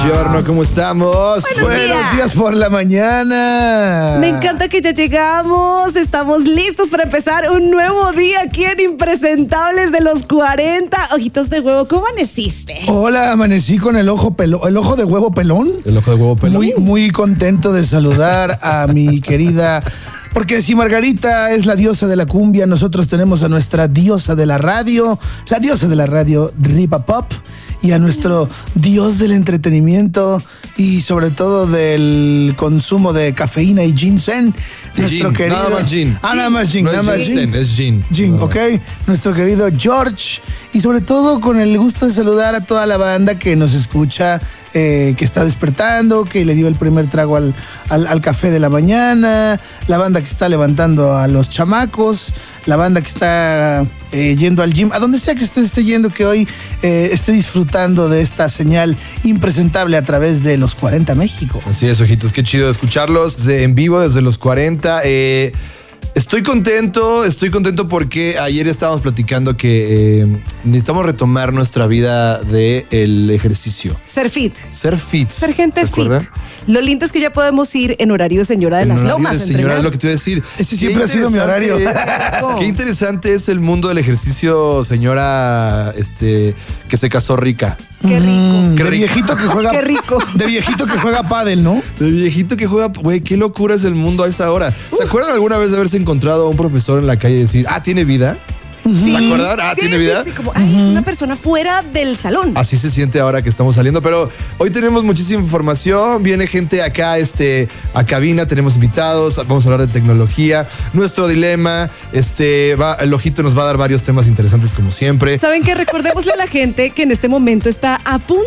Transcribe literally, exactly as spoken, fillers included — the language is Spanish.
Buongiorno, ¿cómo estamos? Buenos, Buenos días. días por la mañana. Me encanta que ya llegamos. Estamos listos para empezar un nuevo día aquí en Impresentables de los cuarenta. Ojitos de huevo, ¿cómo amaneciste? Hola, amanecí con el ojo pelón, el ojo de huevo pelón. El ojo de huevo pelón. Muy, muy contento de saludar a mi querida. Porque si Margarita es la diosa de la cumbia, nosotros tenemos a nuestra diosa de la radio, la diosa de la radio, Ripa Pop, y a nuestro dios del entretenimiento y sobre todo del consumo de cafeína y ginseng, nuestro Gin, querido. nada más gin. Ah, nada más gin, No nada es más ginseng, gin. es gin. Gin, No. ok. Nuestro querido George. Y sobre todo con el gusto de saludar a toda la banda que nos escucha, eh, que está despertando, que le dio el primer trago al, al, al café de la mañana, la banda que está levantando a los chamacos, la banda que está eh, yendo al gym, a donde sea que usted esté yendo, que hoy eh, esté disfrutando de esta señal impresentable a través de los cuarenta México. Así es, ojitos, qué chido escucharlos de- en vivo desde los cuarenta. Eh, estoy contento, estoy contento porque ayer estábamos platicando que eh, necesitamos retomar nuestra vida del ejercicio. Ser fit. Ser fit. Ser gente ¿se fit. acuerdan? Lo lindo es que ya podemos ir en horario de señora de En las horario lomas. de a señora, entrenar. es lo que te iba a decir. Ese Qué siempre ha sido mi interesante horario. es- Qué interesante es el mundo del ejercicio, señora, este, que se casó rica. Qué rico. Mm, Qué de rico. viejito que juega. Qué rico. De viejito que juega pádel, ¿no? De viejito que juega, güey, qué locura es el mundo a esa hora. ¿Se acuerdan alguna vez de haberse encontrado a un profesor en la calle y decir, ah, ¿tiene vida? Sí. ¿Se acuerdan? Ah, Sí, ¿tiene sí, vida? sí, como, ay, es una persona fuera del salón. Así se siente ahora que estamos saliendo, pero hoy tenemos muchísima información, viene gente acá este, a cabina, tenemos invitados, vamos a hablar de tecnología, nuestro dilema, este, va, el ojito nos va a dar varios temas interesantes como siempre. ¿Saben qué? Recordémosle a la gente que en este momento está a punto